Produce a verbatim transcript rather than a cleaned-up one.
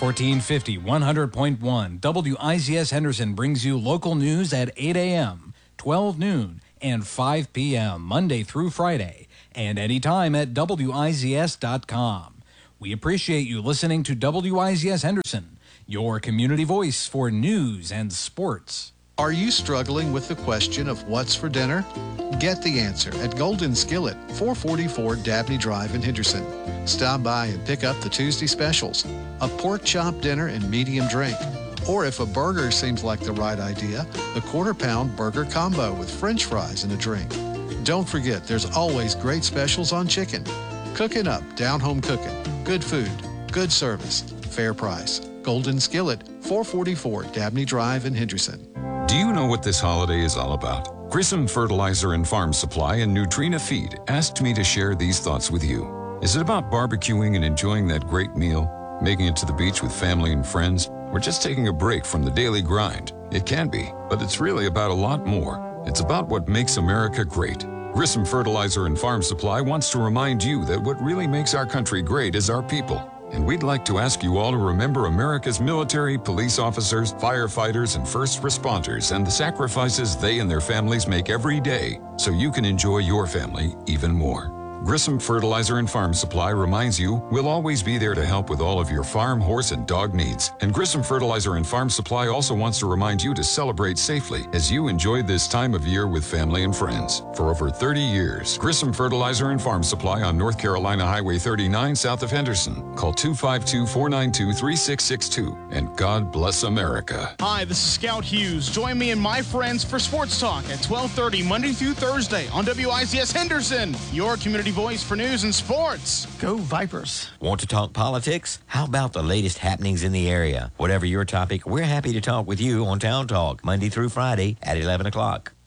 fourteen fifty, one hundred point one W I Z S Henderson brings you local news at eight a.m., twelve noon, and five p.m. Monday through Friday, and anytime at W I Z S dot com. We appreciate you listening to W I Z S Henderson, your community voice for news and sports. Are you struggling with the question of what's for dinner? Get the answer at Golden Skillet, four forty-four Dabney Drive in Henderson. Stop by and pick up the Tuesday specials, a pork chop dinner and medium drink. Or if a burger seems like the right idea, the quarter pound burger combo with french fries and a drink. Don't forget, there's always great specials on chicken. Cooking up, down home cooking. Good food, good service, fair price. Golden Skillet, four forty-four Dabney Drive in Henderson. Do you know what this holiday is all about? Grissom Fertilizer and Farm Supply and Nutrina Feed asked me to share these thoughts with you. Is it about barbecuing and enjoying that great meal, making it to the beach with family and friends, or just taking a break from the daily grind? It can be, but it's really about a lot more. It's about what makes America great. Grissom Fertilizer and Farm Supply wants to remind you that what really makes our country great is our people. And we'd like to ask you all to remember America's military, police officers, firefighters, and first responders and the sacrifices they and their families make every day so you can enjoy your family even more. Grissom Fertilizer and Farm Supply reminds you we'll always be there to help with all of your farm, horse, and dog needs. And Grissom Fertilizer and Farm Supply also wants to remind you to celebrate safely as you enjoy this time of year with family and friends. For over thirty years, Grissom Fertilizer and Farm Supply on North Carolina Highway thirty-nine south of Henderson. Call two five two, four nine two, three six six two. And God bless America. Hi, this is Scout Hughes. Join me and my friends for Sports Talk at twelve thirty Monday through Thursday on W I Z S Henderson, your community voice for news and sports. Go Vipers. Want to talk politics? How about the latest happenings in the area? Whatever your topic, we're happy to talk with you on Town Talk, Monday through Friday at eleven o'clock.